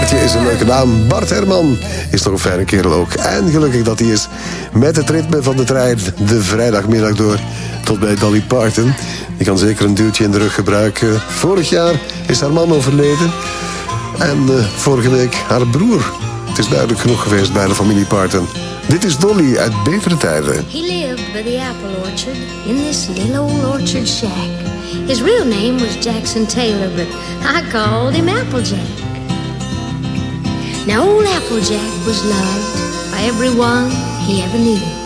Bartje is een leuke naam. Bart Herman is toch een fijne kerel ook. En gelukkig dat hij is met het ritme van de trein de vrijdagmiddag door tot bij Dolly Parton. Die kan zeker een duwtje in de rug gebruiken. Vorig jaar is haar man overleden. En vorige week haar broer. Het is duidelijk genoeg geweest bij de familie Parton. Dit is Dolly uit betere tijden. He lived by the apple orchard in this little old orchard shack. His real name was Jackson Taylor, but I called him Applejack. Now old Applejack was loved by everyone he ever knew.